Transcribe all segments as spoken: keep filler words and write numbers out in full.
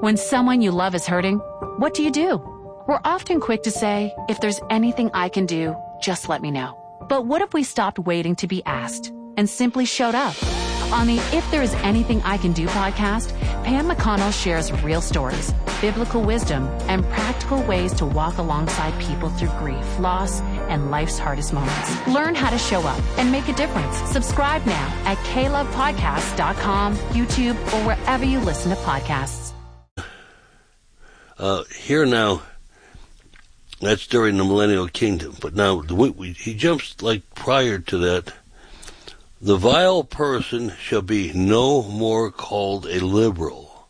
When someone you love is hurting, what do you do? We're often quick to say, if there's anything I can do, just let me know. But what if we stopped waiting to be asked and simply showed up? On the If There Is Anything I Can Do podcast, Pam McConnell shares real stories, biblical wisdom, and practical ways to walk alongside people through grief, loss, and life's hardest moments. Learn how to show up and make a difference. Subscribe now at k love podcast dot com, YouTube, or wherever you listen to podcasts. Uh, here now, that's during the millennial kingdom. But now, we, we, he jumps like prior to that. The vile person shall be no more called a liberal,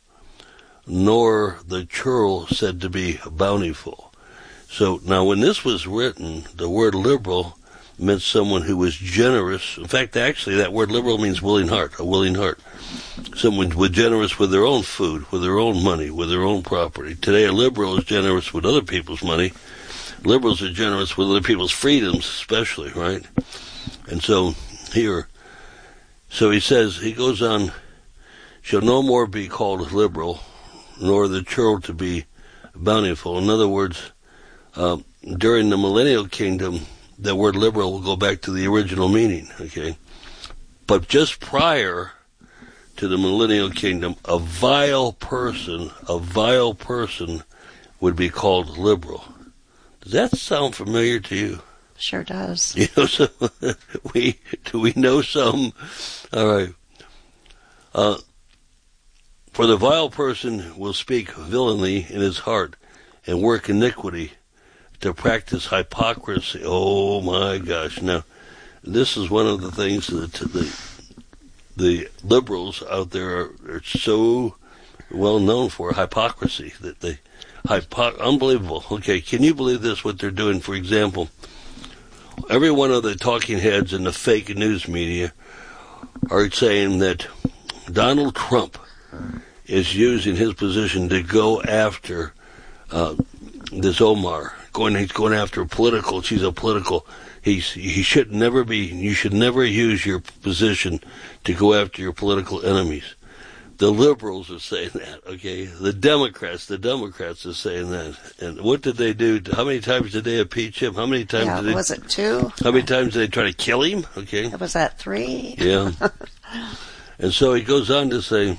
nor the churl said to be bountiful. So now when this was written, the word liberal meant someone who was generous. In fact, actually, that word liberal means willing heart, a willing heart. Someone was generous with their own food, with their own money, with their own property. Today, a liberal is generous with other people's money. Liberals are generous with other people's freedoms, especially, right? And so here, so he says, he goes on, shall no more be called liberal, nor the churl to be bountiful. In other words, uh, during the millennial kingdom, the word liberal will go back to the original meaning, okay? But just prior to the millennial kingdom, a vile person, a vile person would be called liberal. Does that sound familiar to you? Sure does. You know, so we do we know some? All right. Uh, for the vile person will speak villainy in his heart and work iniquity to practice hypocrisy. Oh my gosh! Now, this is one of the things that the the liberals out there are, are so well known for: hypocrisy. That they hypo- unbelievable. Okay, can you believe this? What they're doing, for example. Every one of the talking heads in the fake news media are saying that Donald Trump is using his position to go after uh, this Omar. Going, he's going after a political. She's a political. He's he should never be. You should never use your position to go after your political enemies. The liberals are saying that, okay? The Democrats, the Democrats are saying that. And what did they do? How many times did they impeach him? How many times yeah, did they... was it two? How many times did they try to kill him? Okay. Was that three? Yeah. And so he goes on to say,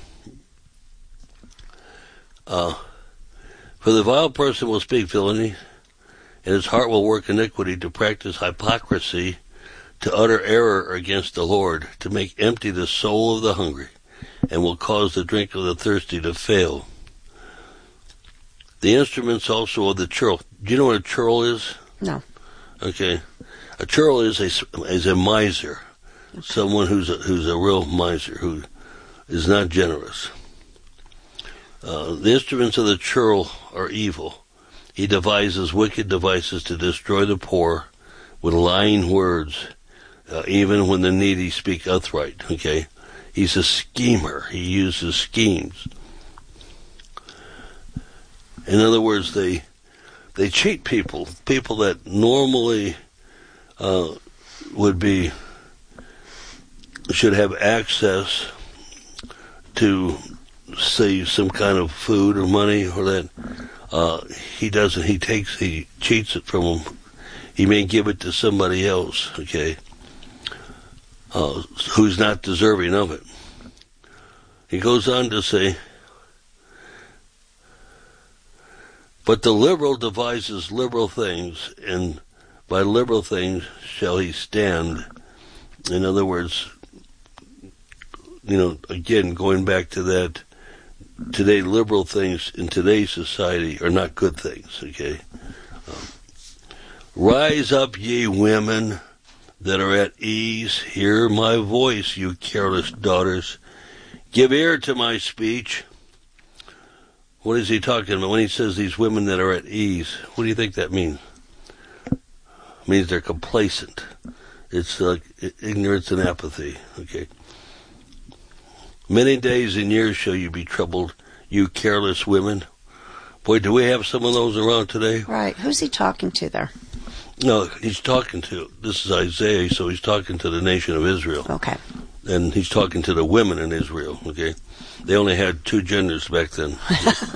uh, for the vile person will speak villainy, and his heart will work iniquity to practice hypocrisy, to utter error against the Lord, to make empty the soul of the hungry, and will cause the drink of the thirsty to fail. The instruments also of the churl. Do you know what a churl is? No. Okay. A churl is a, is a miser. Okay. Someone who's a, who's a real miser, who is not generous. Uh, the instruments of the churl are evil. He devises wicked devices to destroy the poor with lying words, uh, even when the needy speak upright, okay? He's a schemer. He uses schemes. In other words, they they cheat people, people that normally uh, would be should have access to, say, some kind of food or money, or that uh, he doesn't. He takes, he cheats it from them. He may give it to somebody else, okay, uh, who's not deserving of it. He goes on to say, but the liberal devises liberal things, and by liberal things shall he stand. In other words, you know, again, going back to that, today liberal things in today's society are not good things, okay? Um, rise up, ye women that are at ease, hear my voice, you careless daughters. Give ear to my speech. What is he talking about when he says these women that are at ease? What do you think that means? It means they're complacent. It's like ignorance and apathy, okay? Many days and years shall you be troubled, you careless women. Boy, do we have some of those around today? Right. Who's he talking to there? No, he's talking to, this is Isaiah, so he's talking to the nation of Israel. Okay. And he's talking to the women in Israel, okay? They only had two genders back then.